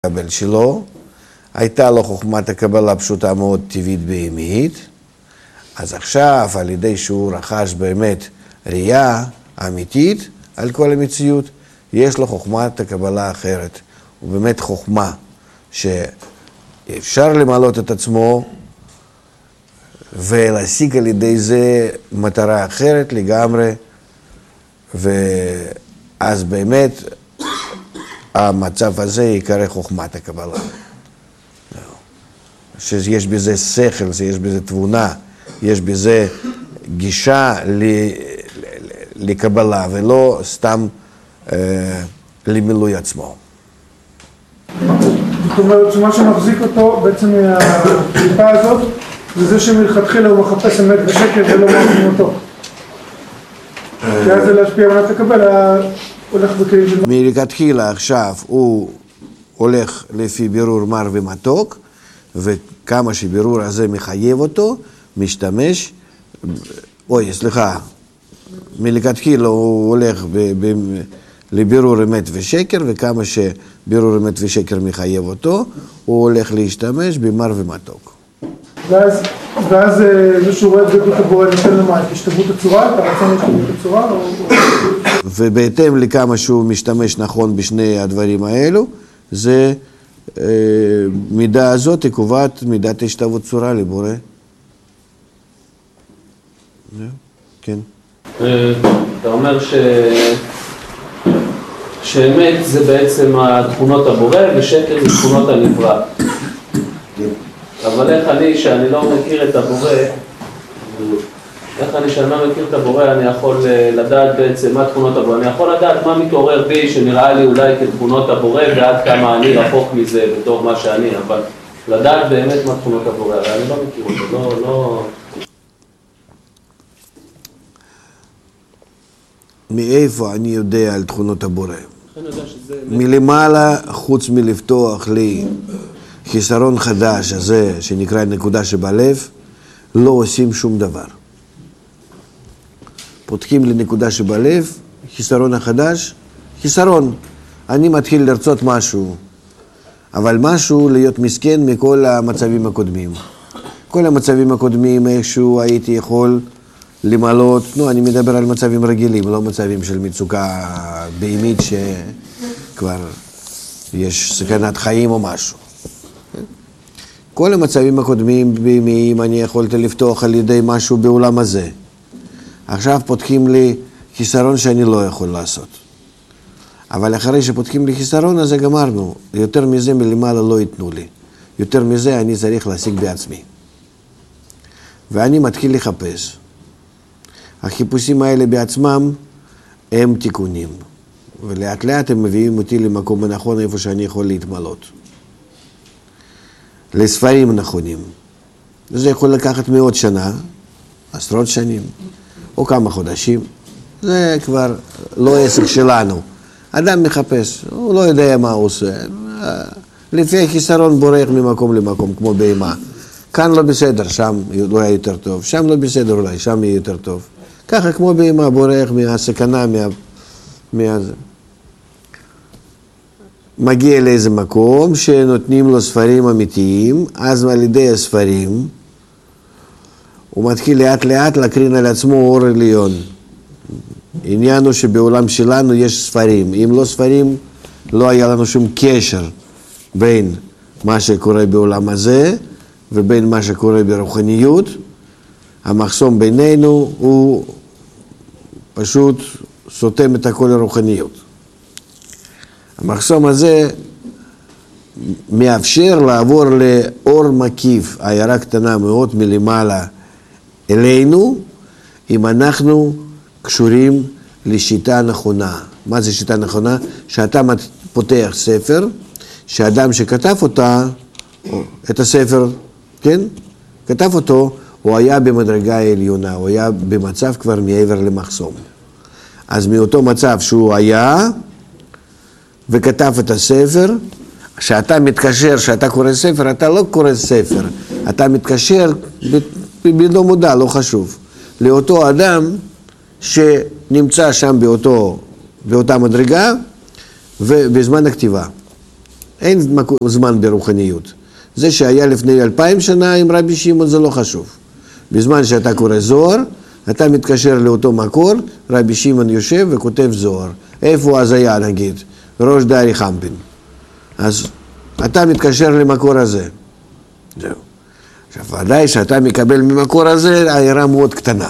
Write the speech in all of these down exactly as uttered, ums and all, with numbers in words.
הקבל שלו, הייתה לו חוכמת הקבלה פשוטה מאוד טבעית בהמית, אז עכשיו על ידי שהוא רכש באמת ראייה אמיתית על כל המציאות, יש לו חוכמת הקבלה אחרת. הוא באמת חוכמה שאפשר למלות את עצמו ולהשיג על ידי זה מטרה אחרת לגמרי, ואז באמת המצב הזה יקרא חוכמת הקבלה. שיש בזה שכל, יש בזה תבונה, יש בזה גישה לקבלה, ולא סתם אה, למילוי עצמו. זאת אומרת שמה שמחזיק אותו בעצם מהקליפה הזאת, זה זה שמלכתחילה הוא מחפש אמת ושקר ולא מאמין אותו. כי אז זה להשפיע מנת לקבל, הולך בכלים של... מלכתחילה עכשיו הוא הולך לפי בירור מר ומתוק, וכמה שבירור הזה מחייב אותו, משתמש, אוי, סליחה, מלכתחילה הוא הולך ב, ב, לבירור אמת ושקר, וכמה שבירור אמת ושקר מחייב אותו, הוא הולך להשתמש במר ומתוק. ואז, ואז זה שהוא רואה את גדלות הבורא נותן למה, את השתוות הצורה, את הרצון להשתוות הצורה? או... ובהתאם לכמה שהוא משתמש נכון בשני הדברים האלו, זה אה, מידה הזאת היא קובעת מידת השתוות צורה לבורא. כן. אתה אומר ש... שאמת זה בעצם התכונות הבורא ושקר זה תכונות הנברא. אבל איך אני, שאני לא מכיר את הבורא, איך אני, שאני לא מכיר את הבורא, אני יכול לדעת בעצם מה תכונות הבורא. אני יכול לדעת מה מתעורר בי שנראה לי אולי כתכונות הבורא ועד כמה אני רחוק מזה בתור מה שאני, אבל לדעת באמת מה תכונות הבורא, אבל אני לא מכיר אותו, לא... לא... מאיפה אני יודע על תכונות הבורא? מלמעלה, חוץ מלפתוח לי חיסרון חדש הזה, שנקרא נקודה שבלב, לא עושים שום דבר. פותחים לי נקודה שבלב, חיסרון החדש, חיסרון. אני מתחיל לרצות משהו, אבל משהו להיות מסכן מכל המצבים הקודמים. כל המצבים הקודמים, איכשהו הייתי יכול למלות, נו, אני מדבר על מצבים רגילים, לא מצבים של מצוקה בהמית שכבר יש סכנת חיים או משהו. כל המצבים הקודמים בהמיים אני יכולתי לפתוח על ידי משהו בעולם הזה. עכשיו פותחים לי חיסרון שאני לא יכול לעשות. אבל אחרי שפותחים לי חיסרון, אז גמרנו. יותר מזה מלמעלה לא ייתנו לי. יותר מזה אני צריך להשיג בעצמי. ואני מתחיל לחפש. החיפושים האלה בעצמם הם תיקונים. ולאט לאט הם מביאים אותי למקום הנכון איפה שאני יכול להתמלות. לספרים נכונים. זה יכול לקחת מאות שנה, עשרות שנים, או כמה חודשים. זה כבר לא עסק שלנו. אדם מחפש, הוא לא יודע מה הוא עושה. לפי החיסרון בורח ממקום למקום, כמו בהמה. כאן לא בסדר, שם לא יהיה יותר טוב. שם לא בסדר אולי, שם יהיה יותר טוב. ככה כמו בהמה בורח מהסכנה, מה... מה... מגיע לאיזה מקום שנותנים לו ספרים אמיתיים, אז על ידי הספרים הוא מתחיל לאט לאט להקרין על עצמו אור עליון. העניין הוא שבעולם שלנו יש ספרים. אם לא ספרים, לא היה לנו שום קשר בין מה שקורה בעולם הזה ובין מה שקורה ברוחניות. המחסום בינינו הוא פשוט סותם את הכל הרוחניות. המחסום הזה מאפשר לעבור לאור מקיף, עיירה קטנה מאוד מלמעלה אלינו, אם אנחנו קשורים לשיטה נכונה. מה זה שיטה נכונה? שאתה פותח ספר, שאדם שכתב אותה, את הספר, כן? כתב אותו, הוא היה במדרגה העליונה, הוא היה במצב כבר מעבר למחסום. אז מאותו מצב שהוא היה, וכתב את הספר, שאתה מתקשר, שאתה קורא ספר, אתה לא קורא ספר, אתה מתקשר בלא מודע, לא חשוב, לאותו אדם שנמצא שם באותו, באותה מדרגה ובזמן הכתיבה. אין זמן ברוחניות. זה שהיה לפני אלפיים שנה עם רבי שמעון זה לא חשוב. בזמן שאתה קורא זוהר, אתה מתקשר לאותו מקור, רבי שמעון יושב וכותב זוהר. איפה אז היה נגיד? ראש דארי חמפין. אז אתה מתקשר למקור הזה. זהו. עכשיו, ודאי שאתה מקבל ממקור הזה, העירה מאוד קטנה.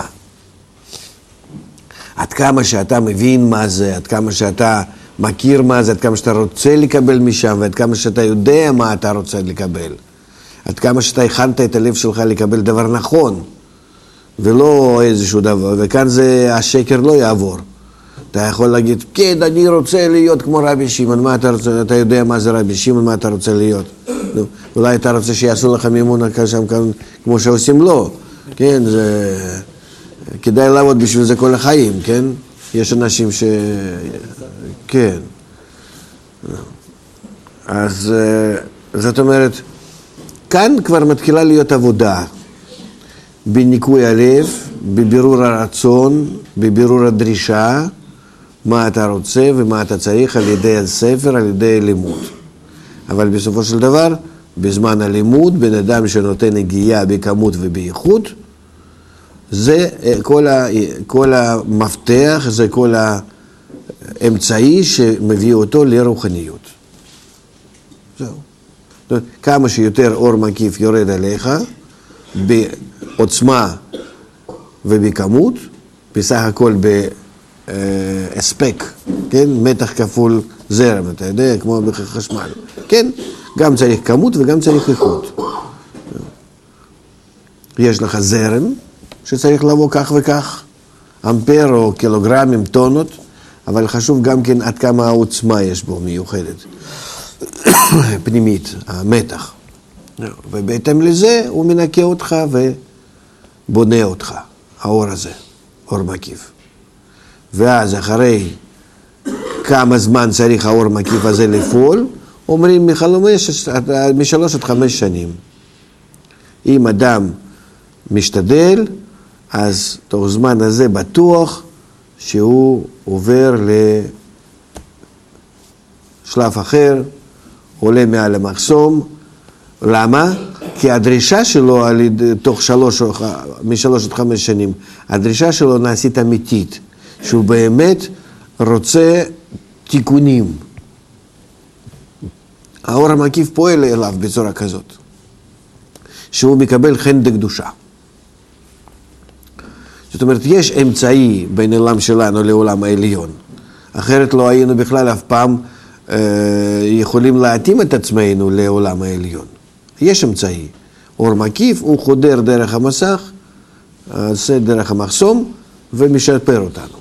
עד כמה שאתה מבין מה זה, עד כמה שאתה מכיר מה זה, עד כמה שאתה רוצה לקבל משם, ועד כמה שאתה יודע מה אתה רוצה לקבל. עד כמה שאתה הכנת את הלב שלך לקבל דבר נכון, ולא איזשהו דבר, וכאן זה, השקר לא יעבור. אתה יכול להגיד, כן, אני רוצה להיות כמו רבי שמעון, מה אתה רוצה, אתה יודע מה זה רבי שמעון, מה אתה רוצה להיות? אולי אתה רוצה שיעשו לך מימון שם כמו שעושים לו, כן, זה... כדאי לעבוד בשביל זה כל החיים, כן? יש אנשים ש... כן. אז זאת אומרת, כאן כבר מתחילה להיות עבודה בניקוי הלב, בבירור הרצון, בבירור הדרישה, מה אתה רוצה ומה אתה צריך על ידי הספר, על ידי לימוד. אבל בסופו של דבר, בזמן הלימוד, בן אדם שנותן הגיעה בכמות ובאיכות, זה כל, ה, כל המפתח, זה כל האמצעי שמביא אותו לרוחניות. זהו. כמה שיותר אור מקיף יורד עליך, בעוצמה ובכמות, בסך הכל בהספק, כן? מתח כפול זרם, אתה יודע, כמו בחשמל. כן? גם צריך כמות וגם צריך איכות. יש לך זרם, שצריך לבוא כך וכך, אמפר או קילוגרמים, טונות, אבל חשוב גם כן עד כמה העוצמה יש בו מיוחדת, פנימית, המתח. ובהתאם לזה הוא מנקה אותך ובונה אותך, האור הזה, אור מקיף. ואז אחרי כמה זמן צריך האור מקיף הזה לפעול, אומרים מחלומש, משלוש עד חמש שנים. אם אדם משתדל, אז תוך זמן הזה בטוח שהוא עובר לשלב אחר, עולה מעל המחסום. למה? כי הדרישה שלו, תוך שלוש, משלוש עד חמש שנים, הדרישה שלו נעשית אמיתית, שהוא באמת רוצה תיקונים. האור המקיף פועל אליו בצורה כזאת, שהוא מקבל חן דקדושה. זאת אומרת, יש אמצעי בין העולם שלנו לעולם העליון. אחרת לא היינו בכלל אף פעם אה, יכולים להתאים את עצמנו לעולם העליון. יש אמצעי. אור מקיף, הוא חודר דרך המסך, עושה דרך המחסום, ומשפר אותנו.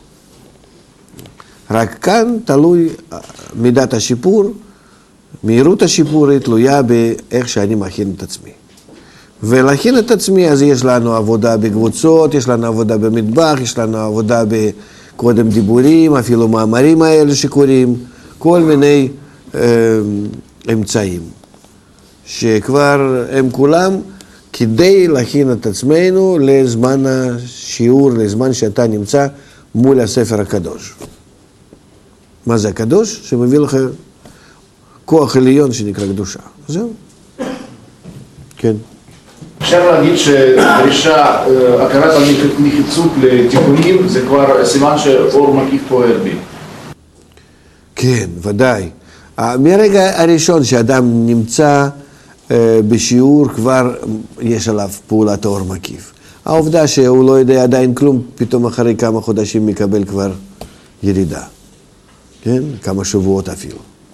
רק כאן תלוי מידת השיפור, מהירות השיפור היא תלויה באיך שאני מכין את עצמי. ולהכין את עצמי, אז יש לנו עבודה בקבוצות, יש לנו עבודה במטבח, יש לנו עבודה בקודם דיבורים, אפילו מאמרים האלה שקוראים, כל מיני אה, אמצעים, שכבר הם כולם כדי להכין את עצמנו לזמן השיעור, לזמן שאתה נמצא מול הספר הקדוש. מה זה הקדוש? שמביא לך כוח עליון שנקרא קדושה. זהו. כן. אפשר להגיד שדרישה, הכרת הנחיצות לתיקונים, זה כבר סימן שאור מקיף פועל בי. כן, ודאי. מהרגע הראשון שאדם נמצא בשיעור, כבר יש עליו פעולת אור מקיף. העובדה שהוא לא יודע עדיין כלום, פתאום אחרי כמה חודשים מקבל כבר ירידה. כן? כמה שבועות אפילו.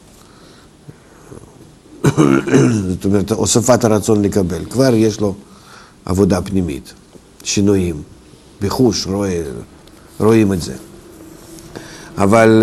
זאת אומרת, הוספת הרצון לקבל. כבר יש לו עבודה פנימית, שינויים, בחוש, רואה, רואים את זה. אבל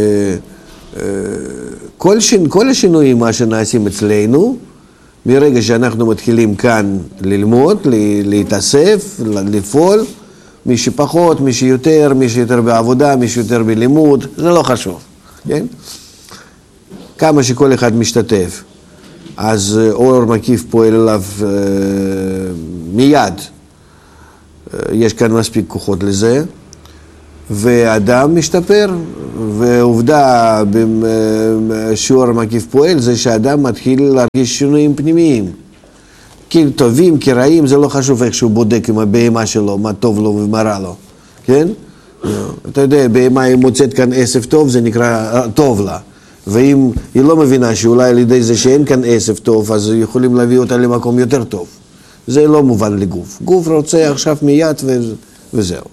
כל, שינ, כל השינויים, מה שנעשים אצלנו, מרגע שאנחנו מתחילים כאן ללמוד, להתאסף, לפעול, מי שפחות, מי שיותר, מי שיותר בעבודה, מי שיותר בלימוד, זה לא חשוב, כן? כמה שכל אחד משתתף. אז אור מקיף פועל אליו אה, מיד. אה, יש כאן מספיק כוחות לזה. ואדם משתפר, ועובדה בשיעור מקיף פועל זה שאדם מתחיל להרגיש שינויים פנימיים. כי טובים, כי רעים, זה לא חשוב איך שהוא בודק עם הבהמה שלו, מה טוב לו ומה רע לו, כן? אתה יודע, בהמה היא מוצאת כאן עשב טוב, זה נקרא טוב לה. ואם היא לא מבינה שאולי על ידי זה שאין כאן עשב טוב, אז יכולים להביא אותה למקום יותר טוב. זה לא מובן לגוף. גוף רוצה עכשיו מיד וזהו.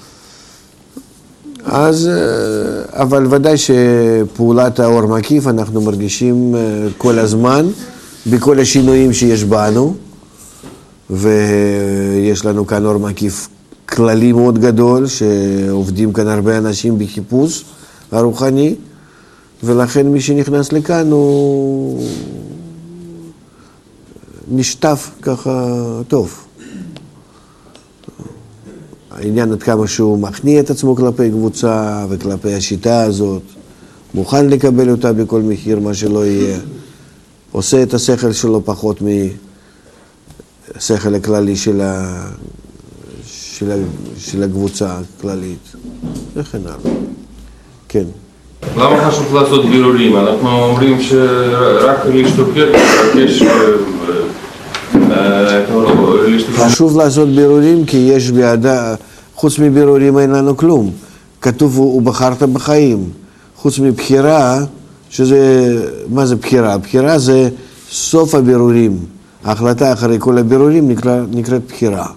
אז, אבל ודאי שפעולת האור מקיף אנחנו מרגישים כל הזמן, בכל השינויים שיש בנו, ויש לנו כאן אור מקיף כללי מאוד גדול, שעובדים כאן הרבה אנשים בחיפוש הרוחני, ולכן מי שנכנס לכאן הוא נשטף ככה טוב. העניין עד כמה שהוא מכניע את עצמו כלפי קבוצה וכלפי השיטה הזאת, מוכן לקבל אותה בכל מחיר, מה שלא יהיה, עושה את השכל שלו פחות מהשכל הכללי של, ה... של, ה... של הקבוצה הכללית, וכן הלאה. כן. למה חשוב לעשות בירורים? אנחנו אומרים שרק להשתוקק, רק יש... חשוב לעשות בירורים כי יש בידה, חוץ מבירורים אין לנו כלום. כתוב ובחרת בחיים. חוץ מבחירה, שזה, מה זה בחירה? בחירה זה סוף הבירורים. ההחלטה אחרי כל הבירורים נקרא, נקראת בחירה.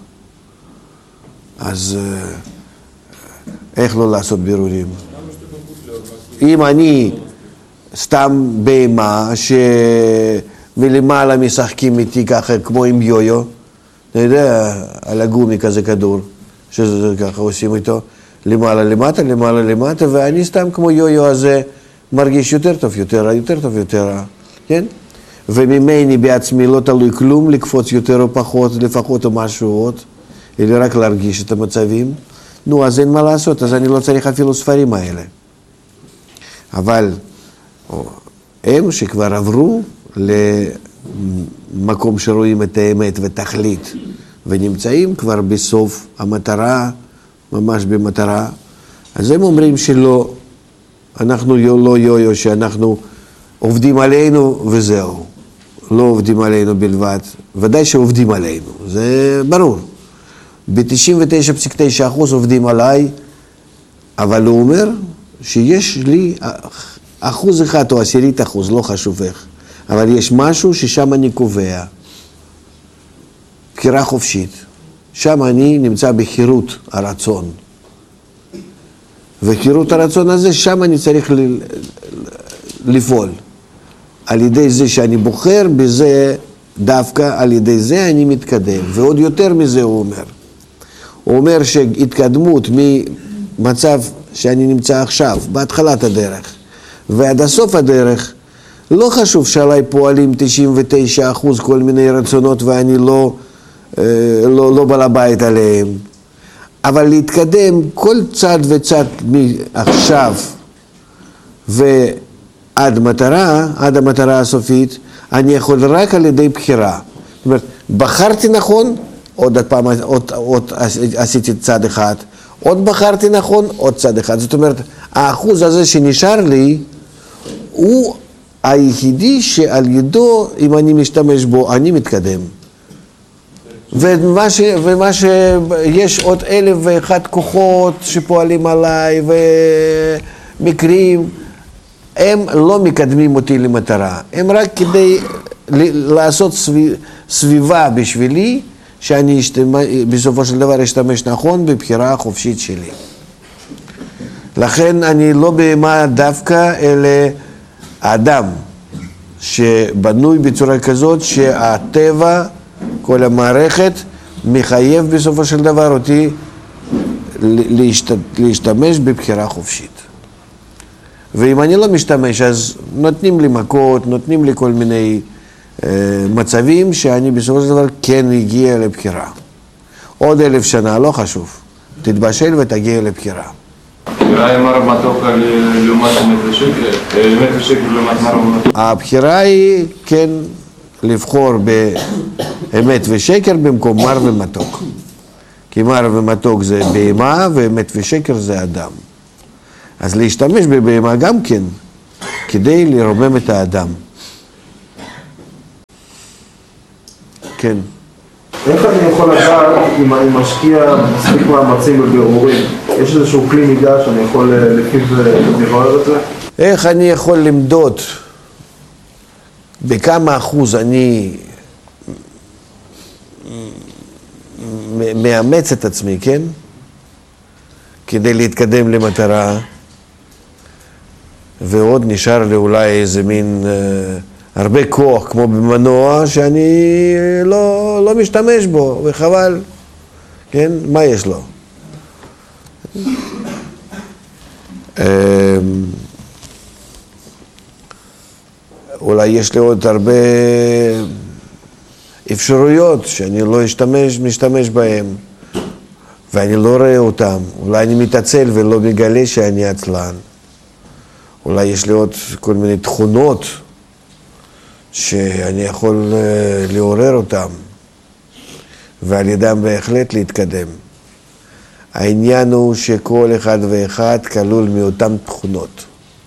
אז איך לא לעשות בירורים? אם אני סתם בהמה שמלמעלה משחקים איתי ככה כמו עם יו-יו, אתה יודע, על הגומי כזה כדור, שזה ככה עושים איתו, למעלה למטה, למעלה למטה, ואני סתם כמו יו-יו הזה מרגיש יותר טוב, יותר רע, יותר טוב, יותר רע, כן? וממני בעצמי לא תלוי כלום, לקפוץ יותר או פחות, לפחות או משהו עוד, אלא רק להרגיש את המצבים. נו, אז אין מה לעשות, אז אני לא צריך אפילו ספרים האלה. אבל הם שכבר עברו למקום שרואים את האמת ותכלית, ונמצאים כבר בסוף המטרה, ממש במטרה, אז הם אומרים שלא, אנחנו לא יו-יו, שאנחנו עובדים עלינו וזהו. לא עובדים עלינו בלבד, ודאי שעובדים עלינו, זה ברור. ב-תשעים ותשע נקודה תשע אחוז עובדים עליי, אבל הוא אומר שיש לי אחוז אחד או עשירית אחוז, לא חשוב איך, אבל יש משהו ששם אני קובע. בחירה חופשית. שם אני נמצא בחירות הרצון. וחירות הרצון הזה, שם אני צריך לפעול. על ידי זה שאני בוחר, בזה דווקא על ידי זה אני מתקדם. ועוד יותר מזה הוא אומר. הוא אומר שהתקדמות ממצב שאני נמצא עכשיו, בהתחלת הדרך, ועד הסוף הדרך, לא חשוב שעליי פועלים תשעים ותשע אחוז כל מיני רצונות ואני לא, לא, לא בעל הבית עליהם. אבל להתקדם כל צד וצד מעכשיו ועד מטרה, עד המטרה הסופית, אני יכול רק על ידי בחירה. זאת אומרת, בחרתי נכון, עוד פעם, עוד, עוד עשיתי צד אחד, עוד בחרתי נכון, עוד צד אחד. זאת אומרת, האחוז הזה שנשאר לי, הוא היחידי שעל ידו, אם אני משתמש בו, אני מתקדם. ומה, ש, ומה שיש עוד אלף ואחד כוחות שפועלים עליי ומקרים, הם לא מקדמים אותי למטרה. הם רק כדי לעשות סביב, סביבה בשבילי, שאני אשתמש, בסופו של דבר אשתמש נכון בבחירה החופשית שלי. לכן אני לא בהמה דווקא, אלא האדם שבנוי בצורה כזאת שהטבע, כל המערכת, מחייב בסופו של דבר אותי להשת... להשתמש בבחירה חופשית. ואם אני לא משתמש, אז נותנים לי מכות, נותנים לי כל מיני אה, מצבים שאני בסופו של דבר כן הגיע לבחירה. עוד אלף שנה, לא חשוב. תתבשל ותגיע לבחירה. הבחירה היא מר מתוקה לעומת אמת ושקר, אמת ושקר לעומת מר מתוקה. הבחירה היא כן לבחור באמת ושקר במקום מר ומתוק. כי כי מר ומתוק זה בהמה, ואמת ושקר זה אדם. אז להשתמש בבהמה גם כן, כדי לרומם את האדם. כן. איך אני יכול לדעת אם אני משקיע מספיק מאמצים בבירורים? יש איזשהו כלי מידה שאני יכול לפיו לברר את זה? איך אני יכול למדוד בכמה אחוז אני מאמץ את עצמי, כן? כדי להתקדם למטרה, ועוד נשאר לי אולי איזה מין אה, הרבה כוח כמו במנוע שאני לא, לא משתמש בו, וחבל, כן? מה יש לו? אה, אולי יש לי עוד הרבה אפשרויות שאני לא אשתמש, משתמש בהן, ואני לא רואה אותן. אולי אני מתעצל ולא מגלה שאני עצלן. אולי יש לי עוד כל מיני תכונות שאני יכול לעורר אותן, ועל ידם בהחלט להתקדם. העניין הוא שכל אחד ואחד כלול מאותן תכונות.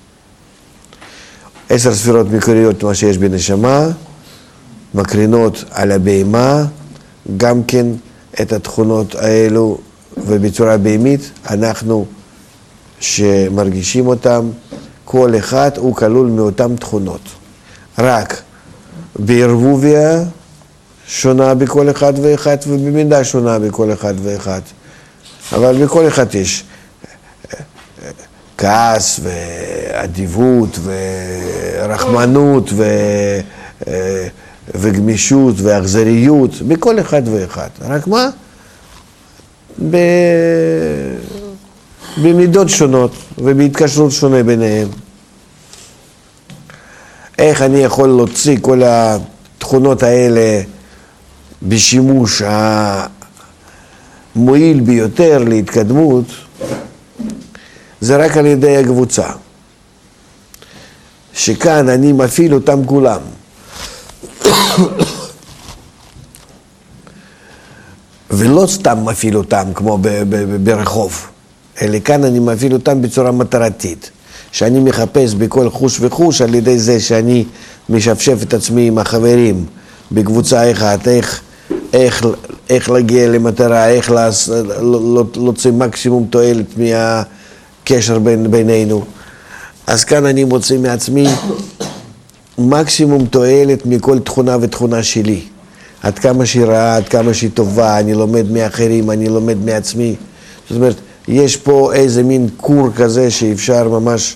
עשר ספירות מקוריות, מה שיש בנשמה, מקרינות על הבהמה, גם כן את התכונות האלו, ובצורה בהמית אנחנו שמרגישים אותם, כל אחד הוא כלול מאותן תכונות. רק בערבוביה שונה בכל אחד ואחד, ובמידה שונה בכל אחד ואחד. אבל בכל אחד יש כעס ואדיבות ורחמנות ו... וגמישות ואכזריות, בכל אחד ואחד. רק מה? ב... במידות שונות ובהתקשרות שונה ביניהם. איך אני יכול להוציא כל התכונות האלה בשימוש המועיל ביותר להתקדמות? זה רק על ידי הקבוצה. שכאן אני מפעיל אותם כולם. ולא סתם מפעיל אותם כמו ב- ב- ברחוב, אלא כאן אני מפעיל אותם בצורה מטרתית, שאני מחפש בכל חוש וחוש על ידי זה שאני משפשף את עצמי עם החברים בקבוצה אחת, איך, איך, איך להגיע למטרה, איך להוציא מקסימום תועלת מהקשר בין, בינינו. אז כאן אני מוצא מעצמי מקסימום תועלת מכל תכונה ותכונה שלי. עד כמה שהיא רעה, עד כמה שהיא טובה, אני לומד מאחרים, אני לומד מעצמי. זאת אומרת, יש פה איזה מין קור כזה שאפשר ממש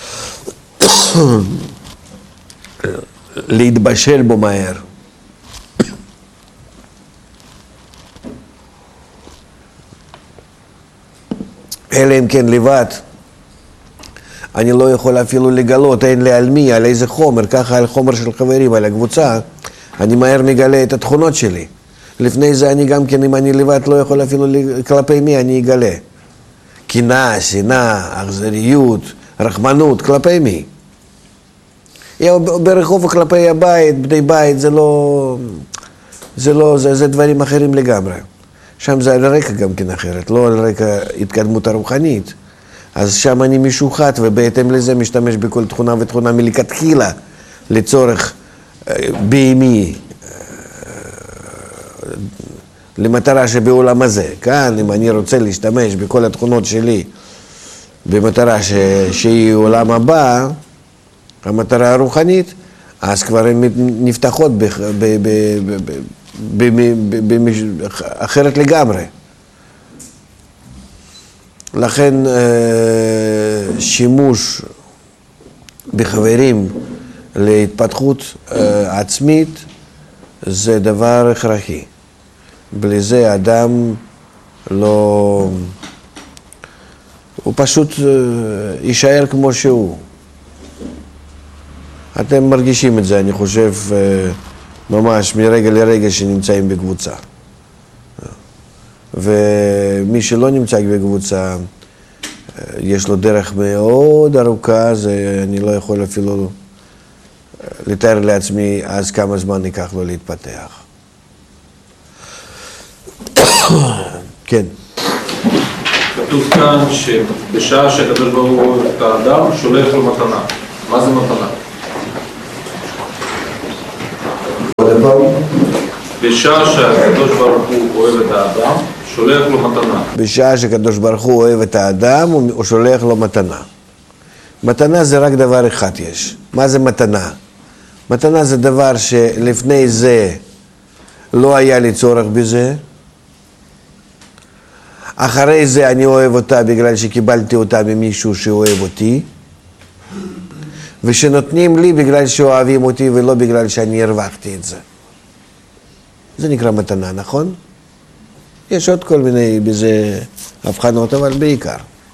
להתבשל בו מהר. אלא אם כן לבד, אני לא יכול אפילו לגלות, אין לי על מי, על איזה חומר, ככה על חומר של חברים, על הקבוצה, אני מהר מגלה את התכונות שלי. לפני זה אני גם כן, אם אני לבד לא יכול אפילו כלפי מי אני אגלה. קנאה, שנאה, אכזריות, רחמנות, כלפי מי? ברחוב וכלפי הבית, בני בית, זה לא, זה לא, זה, זה דברים אחרים לגמרי. שם זה על רקע גם כן אחרת, לא על רקע התקדמות הרוחנית. אז שם אני משוחד, ובהתאם לזה משתמש בכל תכונה ותכונה מלכתחילה לצורך בהמי, למטרה שבעולם הזה. כאן, אם אני רוצה להשתמש בכל התכונות שלי במטרה ש... שהיא עולם הבא, המטרה הרוחנית, אז כבר הן נפתחות ב... ב... ב... ב... ב... ב... ב... אחרת לגמרי. לכן שימוש בחברים להתפתחות עצמית זה דבר הכרחי. בלי זה אדם לא... הוא פשוט יישאר כמו שהוא. אתם מרגישים את זה, אני חושב, ממש מרגע לרגע שנמצאים בקבוצה. ומי שלא נמצא בקבוצה, יש לו דרך מאוד ארוכה, זה אני לא יכול אפילו לתאר לעצמי אז כמה זמן ייקח לו להתפתח. כן. כתוב כאן שבשעה שהקדוש ברוך הוא אוהב את האדם, שולח לו מתנה. מה זה מתנה? בשעה שהקדוש ברוך הוא אוהב את האדם, שולח לו מתנה. בשעה שהקדוש ברוך הוא אוהב את האדם, הוא שולח לו מתנה. מתנה זה רק דבר אחד יש. מה זה מתנה? מתנה זה דבר שלפני זה לא היה לי צורך בזה. אחרי זה אני אוהב אותה בגלל שקיבלתי אותה ממישהו שאוהב אותי. ושנותנים לי בגלל שאוהבים אותי ולא בגלל שאני הרווחתי את זה. זה נקרא מתנה, נכון? יש עוד כל מיני בזה הבחנות, אבל בעיקר.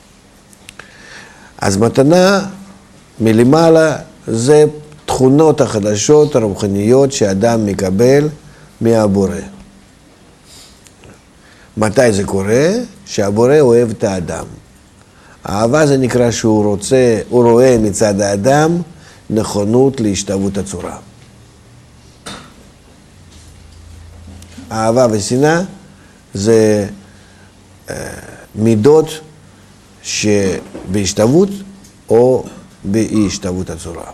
אז מתנה מלמעלה זה תכונות החדשות הרוחניות שאדם מקבל מהבורא. מתי זה קורה? שהבורא אוהב את האדם. האהבה זה נקרא שהוא רוצה, הוא רואה מצד האדם נכונות להשתוות הצורה. אהבה ושנאה זה אה, מידות שבהשתוות או באי השתוות הצורה.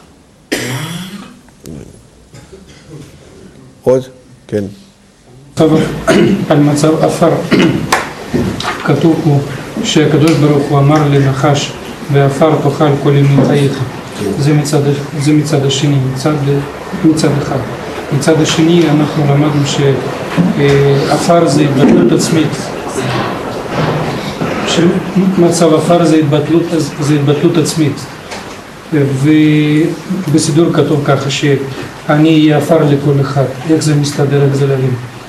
עוד? כן. טוב, על מצב אפר, כתוב פה שהקדוש ברוך הוא אמר לנחש ואפר תאכל כל ימי חייך. זה מצד, זה מצד השני, מצד, מצד אחד. מצד השני אנחנו למדנו שאפר זה התבטלות עצמית. מצב אפר זה התבטלות, זה התבטלות עצמית. ובסידור כתוב ככה שאני אהיה אפר לכל אחד. איך זה מסתדר, איך זה להבין?